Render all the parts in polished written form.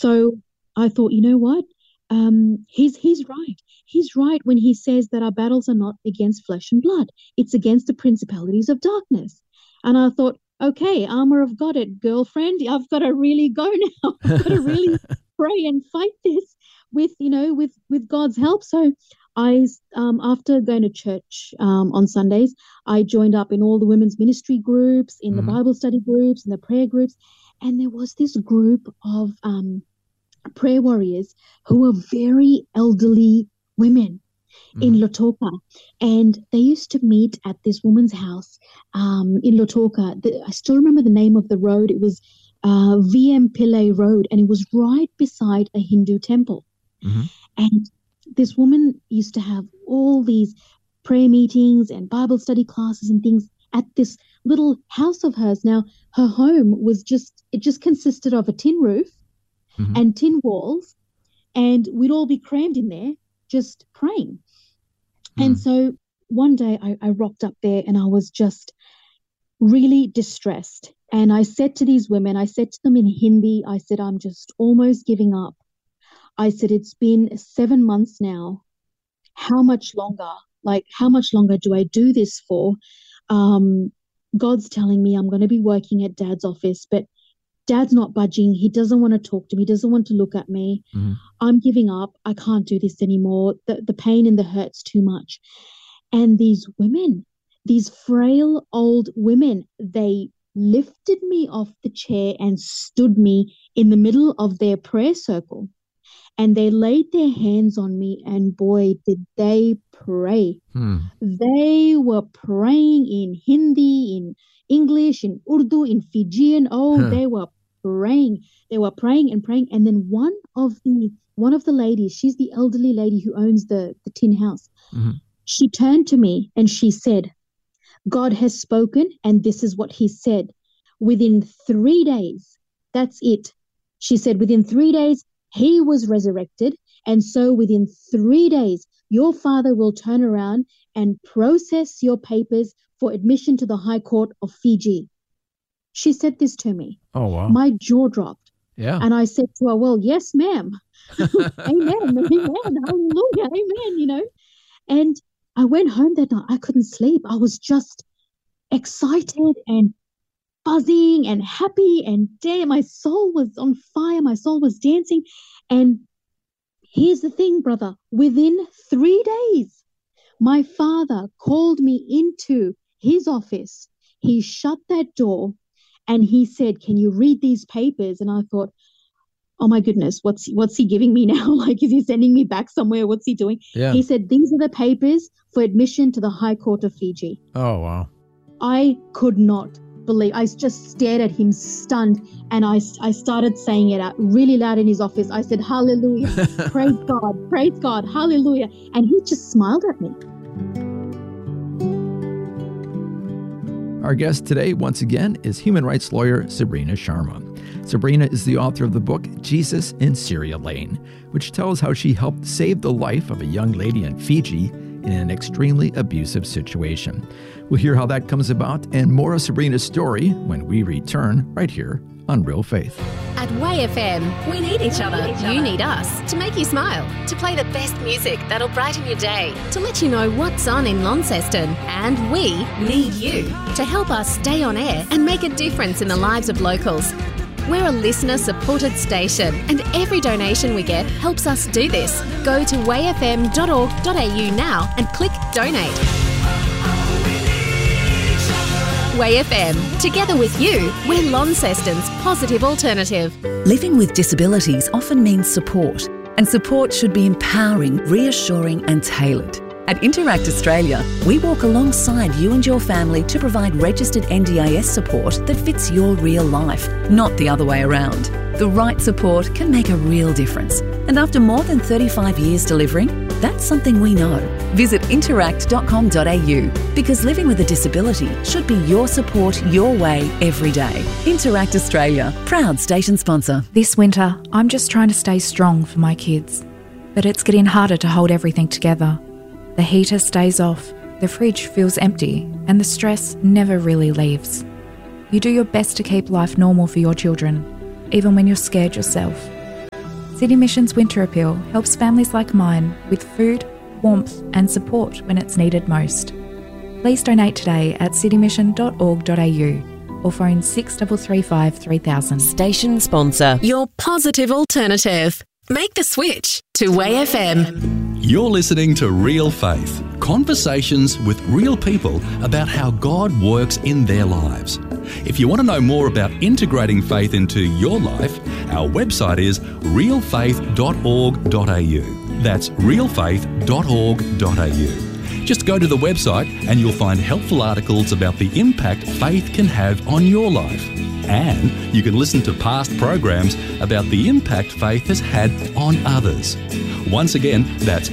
So I thought, you know what? He's right. He's right when he says that our battles are not against flesh and blood. It's against the principalities of darkness. And I thought, okay, armor of God, it girlfriend. I've got to really go now. I've got to really pray and fight this with God's help. So I, after going to church on Sundays, I joined up in all the women's ministry groups, in the Bible study groups, in the prayer groups, and there was this group of prayer warriors who were very elderly women in Lautoka, and they used to meet at this woman's house in Lautoka. I still remember the name of the road. It was VM Pillay Road, and it was right beside a Hindu temple. And this woman used to have all these prayer meetings and Bible study classes and things at this little house of hers. Now, her home was just consisted of a tin roof and tin walls, and we'd all be crammed in there just praying. And so one day I rocked up there and I was just really distressed. And I said to these women, I said to them in Hindi, I said, I'm just almost giving up. I said, it's been 7 months now. How much longer? Like, how much longer do I do this for? God's telling me I'm going to be working at Dad's office, but Dad's not budging. He doesn't want to talk to me. He doesn't want to look at me. I'm giving up. I can't do this anymore. The pain and the hurt's too much. And these women, these frail old women, they lifted me off the chair and stood me in the middle of their prayer circle. And they laid their hands on me, and boy, did they pray. They were praying in Hindi, in English, in Urdu, in Fijian. They were praying. They were praying and praying. And then one of the ladies, she's the elderly lady who owns the tin house. She turned to me and she said, God has spoken, and this is what he said. Within 3 days, that's it. She said, within 3 days, he was resurrected, and so within 3 days, your father will turn around and process your papers for admission to the High Court of Fiji. She said this to me. Oh, wow. My jaw dropped. Yeah. And I said to her, well, yes, ma'am. Amen. Amen. Hallelujah. Amen, And I went home that night. I couldn't sleep. I was just excited and buzzing and happy, and damn, my soul was on fire. My soul was dancing. And here's the thing, brother. Within 3 days, my father called me into his office. He shut that door and he said, can you read these papers? And I thought, oh my goodness, what's he giving me now? Like, is he sending me back somewhere? What's he doing? Yeah. He said, these are the papers for admission to the High Court of Fiji. Oh, wow. I could not believe. I just stared at him stunned, and I started saying it out really loud in his office. I said, hallelujah, praise God, hallelujah. And he just smiled at me. Our guest today, once again, is human rights lawyer Sabrina Sharma. Sabrina is the author of the book Jesus in Syria Lane, which tells how she helped save the life of a young lady in Fiji in an extremely abusive situation. We'll hear how that comes about and more of Sabrina's story when we return right here on Real Faith. At Way FM, we need each other. You need us to make you smile, to play the best music that'll brighten your day, to let you know what's on in Launceston. And we need you to help us stay on air and make a difference in the lives of locals. We're a listener-supported station, and every donation we get helps us do this. Go to wayfm.org.au now and click Donate. Way FM, together with you, we're Launceston's positive alternative. Living with disabilities often means support, and support should be empowering, reassuring and tailored. At Interact Australia, we walk alongside you and your family to provide registered NDIS support that fits your real life, not the other way around. The right support can make a real difference. And after more than 35 years delivering, that's something we know. Visit interact.com.au because living with a disability should be your support your way every day. Interact Australia, proud station sponsor. This winter, I'm just trying to stay strong for my kids. But it's getting harder to hold everything together. The heater stays off, the fridge feels empty, and the stress never really leaves. You do your best to keep life normal for your children, even when you're scared yourself. City Mission's Winter Appeal helps families like mine with food, warmth and support when it's needed most. Please donate today at citymission.org.au or phone 6335 3000. Station sponsor. Your positive alternative. Make the switch to Way FM. You're listening to Real Faith, conversations with real people about how God works in their lives. If you want to know more about integrating faith into your life, our website is realfaith.org.au. That's realfaith.org.au. Just go to the website and you'll find helpful articles about the impact faith can have on your life. And you can listen to past programs about the impact faith has had on others. Once again, that's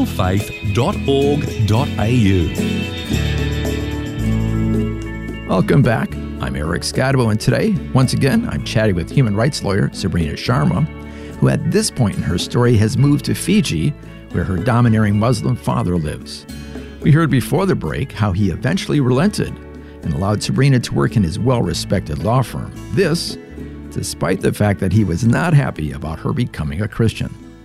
realfaith.org.au. Welcome back. I'm Eric Scadbo, and today, once again, I'm chatting with human rights lawyer Sabrina Sharma, who at this point in her story has moved to Fiji, where her domineering Muslim father lives. We heard before the break how he eventually relented and allowed Sabrina to work in his well-respected law firm. This, despite the fact that he was not happy about her becoming a Christian.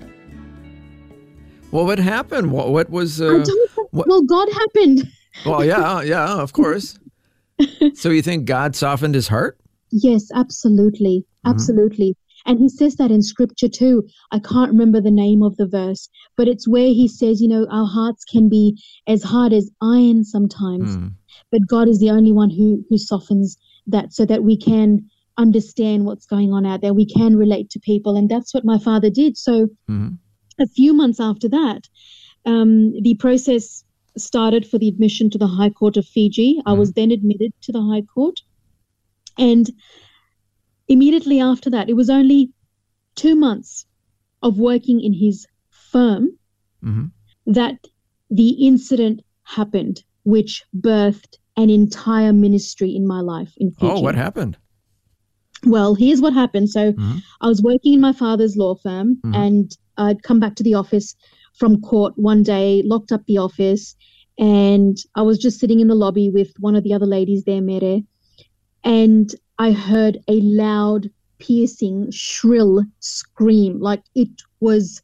Well, what happened? What was... Well, God happened. Well, yeah, of course. So you think God softened his heart? Yes, absolutely. Absolutely. And he says that in scripture too. I can't remember the name of the verse, but it's where he says, our hearts can be as hard as iron sometimes, but God is the only one who softens that so that we can understand what's going on out there. We can relate to people. And that's what my father did. So a few months after that, the process started for the admission to the High Court of Fiji. I was then admitted to the High Court. And immediately after that, it was only 2 months of working in his firm that the incident happened, which birthed an entire ministry in my life in Fiji. Oh, what happened? Well, here's what happened. So I was working in my father's law firm and I'd come back to the office from court one day, locked up the office, and I was just sitting in the lobby with one of the other ladies there, Mere, and I heard a loud, piercing, shrill scream. Like it was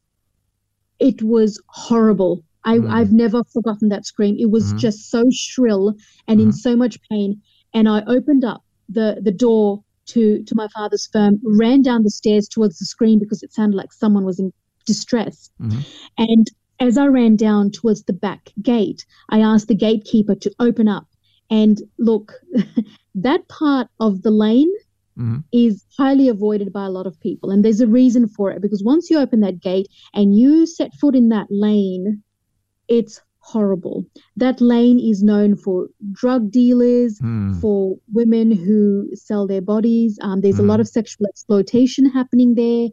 horrible. I've never forgotten that scream. It was just so shrill and in so much pain. And I opened up the door to my father's firm, ran down the stairs towards the screen because it sounded like someone was in distress. And as I ran down towards the back gate, I asked the gatekeeper to open up. And look, that part of the lane is highly avoided by a lot of people. And there's a reason for it, because once you open that gate and you set foot in that lane, it's horrible. That lane is known for drug dealers, for women who sell their bodies. There's a lot of sexual exploitation happening there.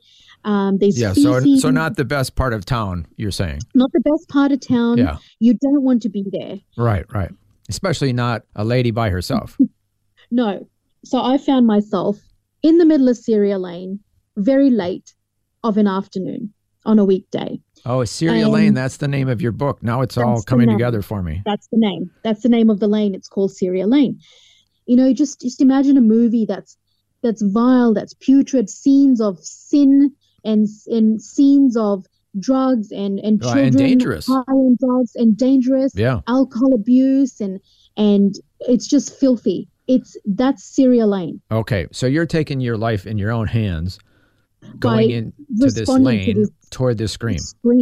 So not the best part of town, you're saying? Not the best part of town. Yeah. You don't want to be there. Right. Especially not a lady by herself. No. So I found myself in the middle of Syria Lane, very late of an afternoon on a weekday. Oh, Syria Lane, that's the name of your book. Now it's all coming together for me. That's the name. That's the name of the lane. It's called Syria Lane. Just imagine a movie that's vile, that's putrid, scenes of sin and scenes of drugs and children and dangerous, and drugs and dangerous, alcohol abuse, and it's just filthy. That's Syria Lane. Okay, so you're taking your life in your own hands, going into this lane toward this scream.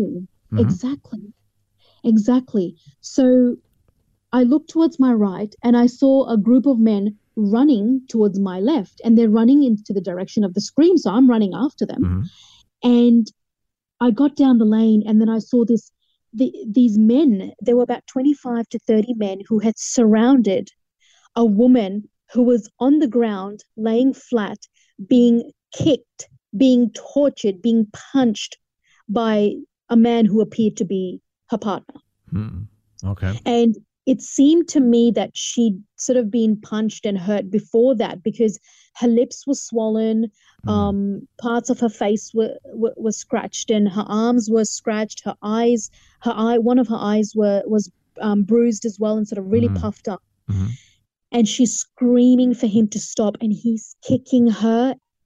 Exactly. So I looked towards my right and I saw a group of men running towards my left, and they're running into the direction of the scream. So I'm running after them, and I got down the lane, and then I saw these men. There were about 25 to 30 men who had surrounded a woman who was on the ground, laying flat, being kicked, being tortured, being punched by a man who appeared to be her partner. Okay. And it seemed to me that she'd sort of been punched and hurt before that, because her lips were swollen, parts of her face were scratched, and her arms were scratched. One of her eyes was bruised as well, and sort of really puffed up. And she's screaming for him to stop, and he's kicking her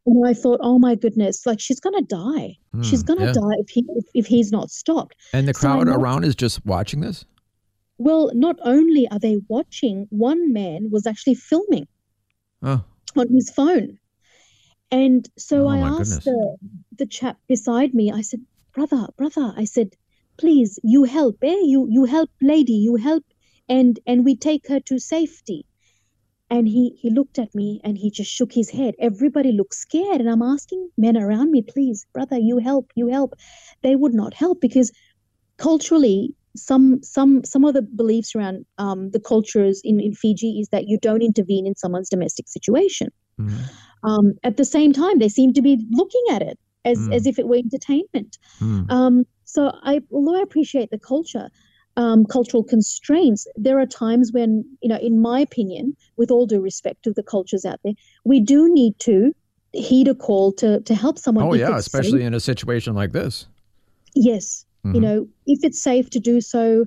And I thought, oh my goodness, like she's going to die. She's going to die if he's not stopped. And the crowd around is just watching this? Well, not only are they watching, one man was actually filming on his phone. And so I asked the chap beside me, I said, brother, I said, please, you help, You help lady, you help, and we take her to safety. And he looked at me and he just shook his head. Everybody looked scared. And I'm asking men around me, please, brother, you help. They would not help because culturally, some of the beliefs around the cultures in Fiji is that you don't intervene in someone's domestic situation. At the same time, they seem to be looking at it as if it were entertainment. So although I appreciate the cultural constraints, there are times when, in my opinion, with all due respect to the cultures out there, we do need to heed a call to help someone. Oh, yeah, especially safe. In a situation like this. Yes. If it's safe to do so,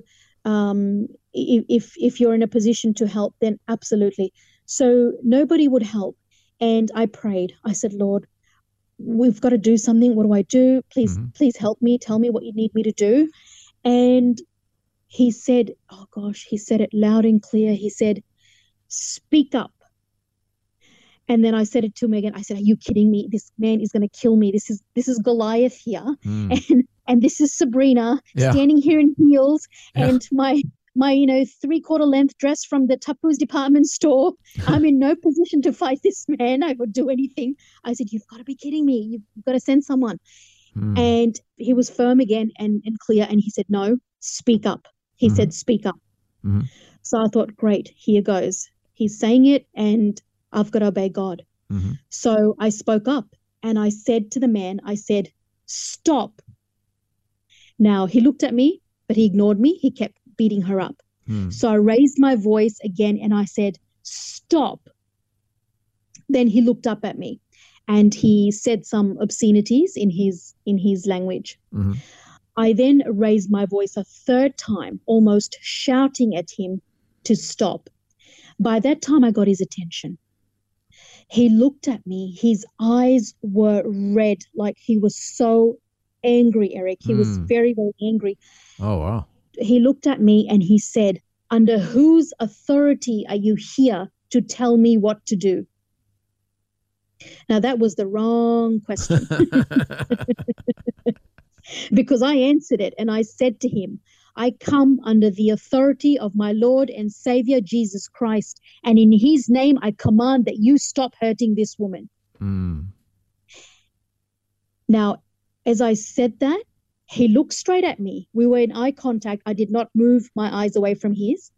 if you're in a position to help, then absolutely. So nobody would help. And I prayed. I said, Lord, we've got to do something. What do I do? Please help me. Tell me what you need me to do. And he said, oh gosh, he said it loud and clear. He said, speak up. And then I said it to him again. I said, are you kidding me? This man is going to kill me. This is Goliath here. And this is Sabrina standing here in heels and my 3/4 length dress from the Tapu's department store. I'm in no position to fight this man. I would do anything. I said, you've got to be kidding me. You've got to send someone. And he was firm again and clear. And he said, no, speak up. He said, speak up. So I thought, great, here goes. He's saying it and I've got to obey God. So I spoke up and I said to the man, I said, stop. Now he looked at me, but he ignored me. He kept beating her up. So I raised my voice again and I said, stop. Then he looked up at me and he said some obscenities in his language. I then raised my voice a third time, almost shouting at him to stop. By that time, I got his attention. He looked at me. His eyes were red, like he was so angry, Eric. He was very, very angry. Oh, wow. He looked at me and he said, under whose authority are you here to tell me what to do? Now, that was the wrong question. Because I answered it and I said to him, I come under the authority of my Lord and Savior Jesus Christ, and in his name I command that you stop hurting this woman. Now, as I said that, he looked straight at me. We were in eye contact. I did not move my eyes away from his,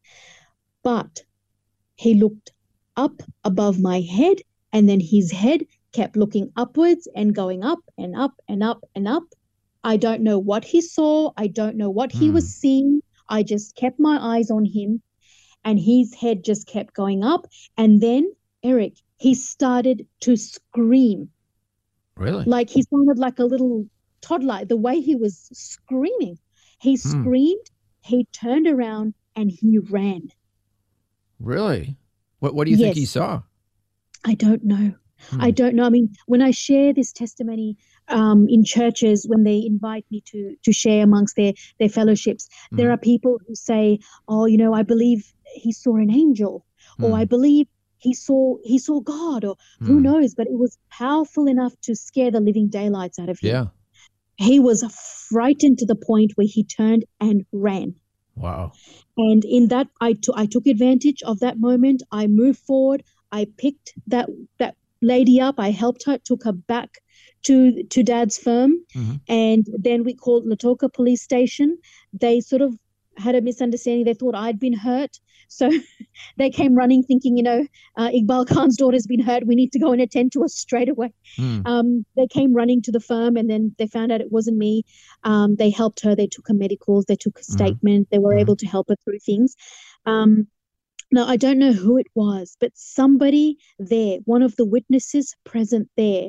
but he looked up above my head, and then his head kept looking upwards and going up and up and up and up. I don't know what he saw. I don't know what he was seeing. I just kept my eyes on him and his head just kept going up. And then, Eric, he started to scream. Really? Like he sounded like a little toddler, the way he was screaming. He screamed, he turned around and he ran. Really? What do you think he saw? I don't know. I don't know. I mean, when I share this testimony in churches, when they invite me to share amongst their fellowships, there are people who say, oh, I believe he saw an angel, or I believe he saw God, or who knows, but it was powerful enough to scare the living daylights out of him. Yeah. He was frightened to the point where he turned and ran. Wow. And in that, I took advantage of that moment. I moved forward. I picked that lady up. I helped her, took her back to Dad's firm. And then we called Lautoka Police Station. They sort of had a misunderstanding. They thought I'd been hurt. So they came running thinking, Iqbal Khan's daughter's been hurt. We need to go and attend to her straight away. They came running to the firm and then they found out it wasn't me. They helped her. They took her medicals. They took a statement. They were able to help her through things. Now, I don't know who it was, but somebody there, one of the witnesses present there,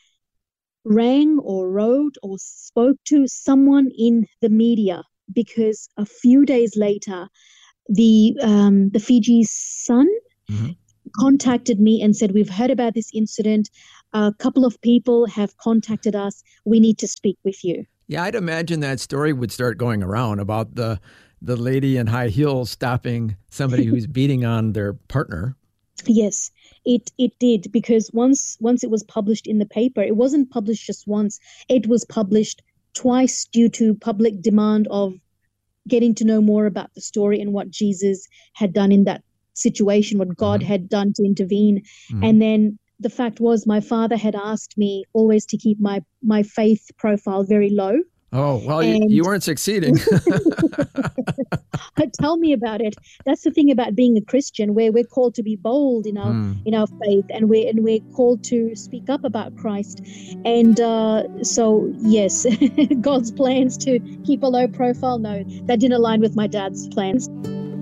rang or wrote or spoke to someone in the media, because a few days later, the Fiji Sun contacted me and said, we've heard about this incident. A couple of people have contacted us. We need to speak with you. Yeah, I'd imagine that story would start going around about the lady in high heels stopping somebody who's beating on their partner. Yes, it did, because once it was published in the paper, it wasn't published just once. It was published twice due to public demand of getting to know more about the story and what Jesus had done in that situation, what God had done to intervene. And then the fact was, my father had asked me always to keep my faith profile very low. Oh, well, you weren't succeeding. Tell me about it. That's the thing about being a Christian, where we're called to be bold in our faith, and we're called to speak up about Christ. And so, yes, God's plans to keep a low profile, no, that didn't align with my dad's plans.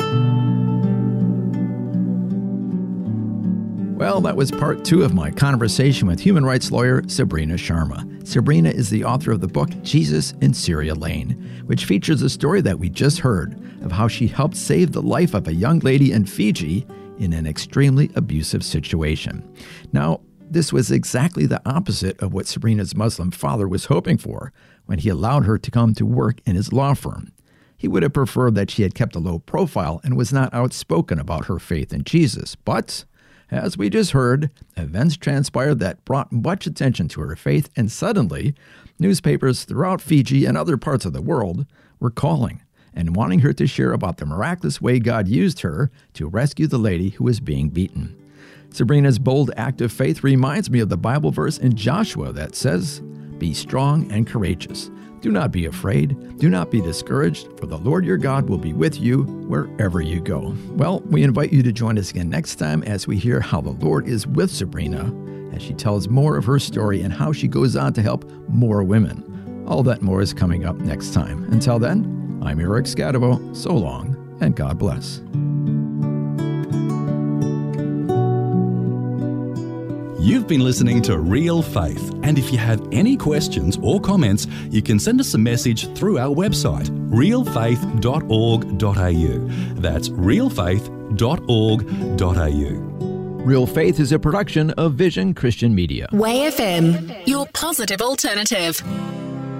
Well, that was part 2 of my conversation with human rights lawyer Sabrina Sharma. Sabrina is the author of the book Jesus in Syria Lane, which features a story that we just heard of how she helped save the life of a young lady in Fiji in an extremely abusive situation. Now, this was exactly the opposite of what Sabrina's Muslim father was hoping for when he allowed her to come to work in his law firm. He would have preferred that she had kept a low profile and was not outspoken about her faith in Jesus, but as we just heard, events transpired that brought much attention to her faith, and suddenly, newspapers throughout Fiji and other parts of the world were calling and wanting her to share about the miraculous way God used her to rescue the lady who was being beaten. Sabrina's bold act of faith reminds me of the Bible verse in Joshua that says, "Be strong and courageous. Do not be afraid. Do not be discouraged, for the Lord your God will be with you wherever you go." Well, we invite you to join us again next time as we hear how the Lord is with Sabrina as she tells more of her story and how she goes on to help more women. All that more is coming up next time. Until then, I'm Eric Scadavo. So long, and God bless. You've been listening to Real Faith, and if you have any questions or comments, you can send us a message through our website, realfaith.org.au. That's realfaith.org.au. Real Faith is a production of Vision Christian Media. Way FM, your positive alternative.